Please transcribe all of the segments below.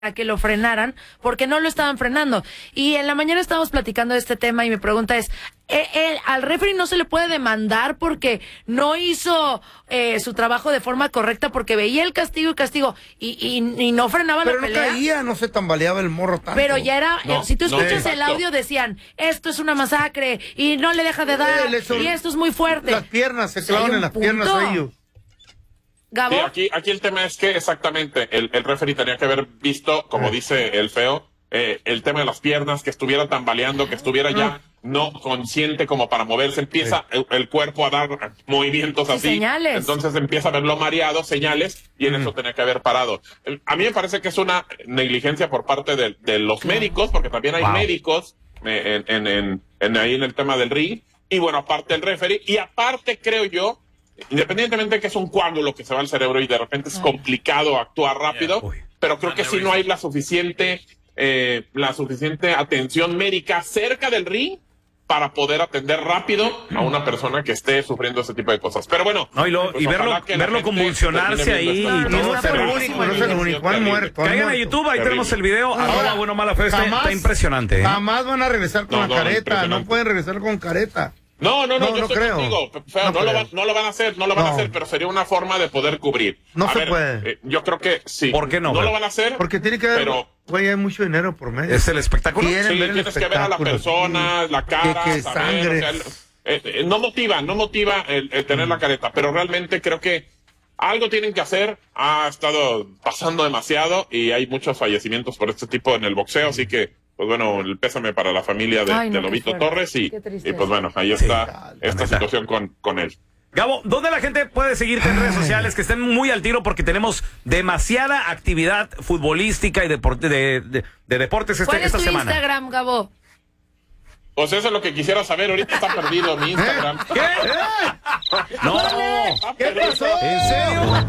a que lo frenaran porque no lo estaban frenando. Y en la mañana estábamos platicando de este tema y mi pregunta es, al referee no se le puede demandar porque no hizo su trabajo de forma correcta, porque veía el castigo y no frenaba la pelea. Pero no caía, no se tambaleaba el morro tanto. Pero ya era, si tú escuchas el audio decían, esto es una masacre y no le deja de dar y esto es muy fuerte. Las piernas, se clavan en las piernas a ellos. Gabo. Sí, aquí el tema es que exactamente el referee tenía que haber visto, como dice el feo, el tema de las piernas, que estuviera tambaleando, que estuviera ya no consciente como para moverse, empieza el cuerpo a dar movimientos así, señales. Entonces empieza a verlo mareado, señales, y en eso tenía que haber parado. A mí me parece que es una negligencia por parte de los médicos, porque también hay médicos ahí en el tema del ring, y bueno, aparte el referee, y aparte creo yo, independientemente de que es un coágulo que se va al cerebro y de repente es complicado actuar rápido, pero creo que si no hay la suficiente atención médica cerca del ring para poder atender rápido a una persona que esté sufriendo ese tipo de cosas. Pero bueno, y verlo convulsionarse ahí. No es el único, han muerto. Caigan a YouTube, ahí tenemos el video. Ahora, bueno, mala fe, está impresionante. Jamás van a regresar con la careta, no pueden regresar con careta. No, yo estoy creo. contigo. Feo, no lo van a hacer, pero sería una forma de poder cubrir. No se puede. Yo creo que sí. ¿Por qué no? No lo van a hacer. Porque tiene que haber, güey, hay mucho dinero por medio. Es el espectáculo. Sí, tienes que ver a la persona, la cara, que saber, sangre. no motiva el tener la careta, pero realmente creo que algo tienen que hacer. Ha estado pasando demasiado y hay muchos fallecimientos por este tipo en el boxeo, así que pues bueno, el pésame para la familia de Lobito Torres y pues bueno, ahí está esta situación con él. Gabo, ¿dónde la gente puede seguirte en redes sociales? Que estén muy al tiro porque tenemos demasiada actividad futbolística y de deportes esta semana. ¿Cuál es tu Instagram, Gabo? Pues eso es lo que quisiera saber. Ahorita está perdido mi Instagram. ¿Qué? No. ¿Qué pasó? ¿En serio?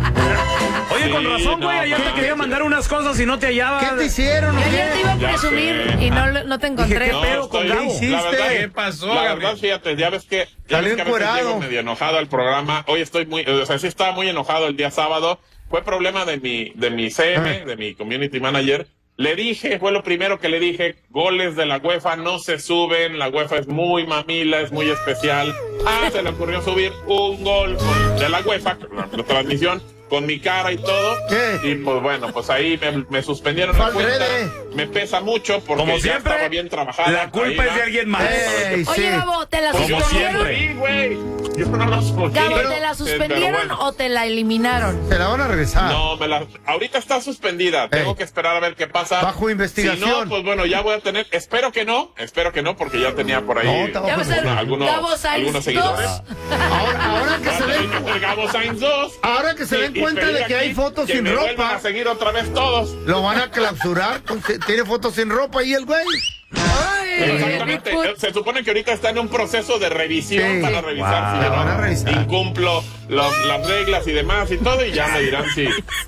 Oye, con razón, güey, ayer te quería mandar unas cosas y no te hallaba. ¿Qué te hicieron? Yo ayer te iba a presumir y no te encontré. ¿Qué pedo con Gabo? ¿Qué pasó? La verdad, fíjate, ya ves que a veces llego medio enojado al programa. Hoy estoy sí estaba muy enojado el día sábado. Fue problema de mi CM, de mi community manager. Le dije, fue lo primero que le dije, goles de la UEFA no se suben, la UEFA es muy mamila, es muy especial. Se le ocurrió subir un gol de la UEFA, la transmisión, con mi cara y todo. ¿Qué? Y pues bueno, pues ahí me suspendieron la cuenta. Me pesa mucho porque como ya siempre, estaba bien trabajada. La culpa es de alguien más. Oye, Gabo, ¿te la suspendieron? Sí, güey. Yo no la subí. Gabo, ¿te la suspendieron o te la eliminaron? Se la van a regresar. No, ahorita está suspendida. Tengo que esperar a ver qué pasa. Bajo investigación. Si no, pues bueno, ya voy a tener. Espero que no, porque ya tenía por ahí algunos seguidores. Ahora que se den. Gabo Sainz 2. Ahora que se den cuenta de que hay fotos sin ropa. Van a seguir otra vez todos. Lo van a clausurar. Tiene fotos sin ropa y el güey. Exactamente. Se supone que ahorita está en un proceso de revisión para revisar si incumplo las reglas y demás y todo, y ya me dirán si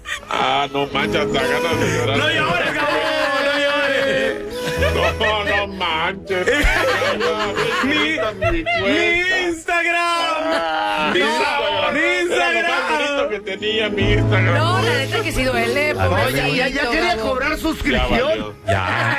no manches, da ganas de llorar. No llores, Gabo, no llores. No manches. Mi Instagram. Mi Instagram. Que tenía mi Instagram. No, la neta que sí duele. Oye, ya quería cobrar suscripción. Ya.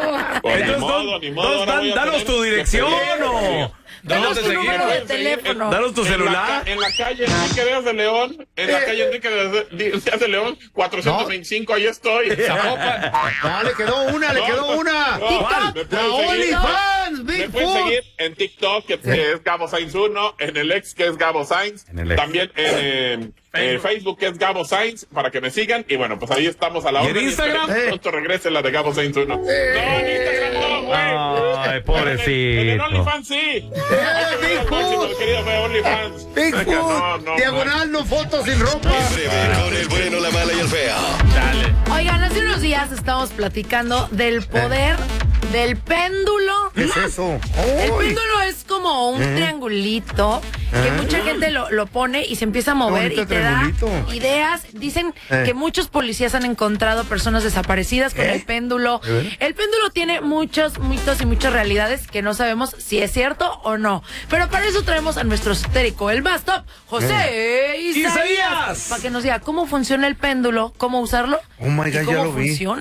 Danos tu dirección o... Danos tu número de teléfono. Danos tu celular. En la calle Enrique Díaz de León, Díaz de León, 425, ahí estoy. No, le quedó una. TikTok. La OnlyFans, Me pueden seguir en TikTok, que es Gabo Sainz 1, en el X, que es Gabo Sainz, también en Facebook, que es Gabo Sainz, para que me sigan, y bueno, pues ahí estamos a la hora. ¿Y en Instagram? Pronto regrese la de Gabo Sainz 1. No, en Instagram no, güey. Ay, pobrecito. En el OnlyFans sí. Bigfoot. Diagonal, no fotos sin ropa. Con el bueno, la mala y el feo. Oigan, hace unos días estábamos platicando del poder del péndulo. ¿Qué es eso? El péndulo es como como un triangulito que mucha gente lo pone y se empieza a mover y te da ideas. Dicen que muchos policías han encontrado personas desaparecidas con el péndulo. El péndulo tiene muchos mitos y muchas realidades que no sabemos si es cierto o no. Pero para eso traemos a nuestro esotérico, el más top, José Isaías, para que nos diga cómo funciona el péndulo, cómo usarlo y cómo funciona.